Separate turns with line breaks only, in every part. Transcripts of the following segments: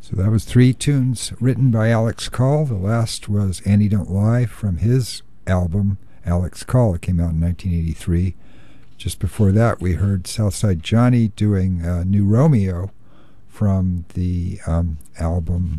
So that was three tunes written by Alex Call. The last was Annie Don't Lie from his album, Alex Call. It came out in 1983. Just before that, we heard Southside Johnny doing New Romeo from the album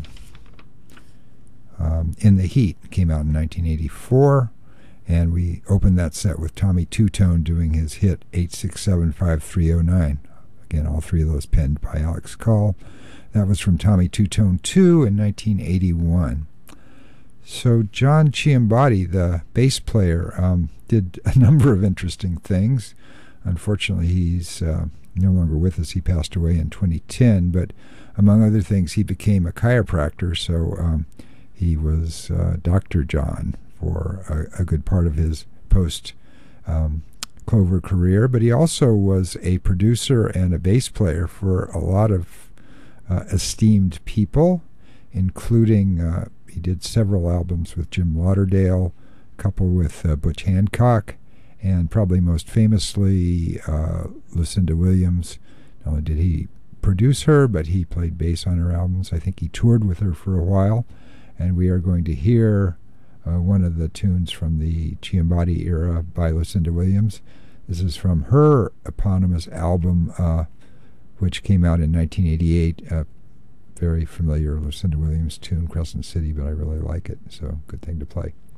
In the Heat. It came out in 1984. And we opened that set with Tommy Two-Tone doing his hit 8675309. Again, all three of those penned by Alex Call. That was from Tommy Two-Tone 2 in 1981. So John Ciambatti, the bass player, did a number of interesting things. Unfortunately, he's no longer with us. He passed away in 2010, but among other things, he became a chiropractor, so he was Dr. John for a good part of his post-Clover career, but he also was a producer and a bass player for a lot of esteemed people, including he did several albums with Jim Lauderdale, a couple with Butch Hancock, and probably most famously Lucinda Williams. Not only did he produce her, but he played bass on her albums. I think he toured with her for a while, and we are going to hear one of the tunes from the Ciambatti era by Lucinda Williams. This is from her eponymous album, which came out in 1988. Very familiar Lucinda Williams tune, Crescent City, but I really like it, so good thing to play.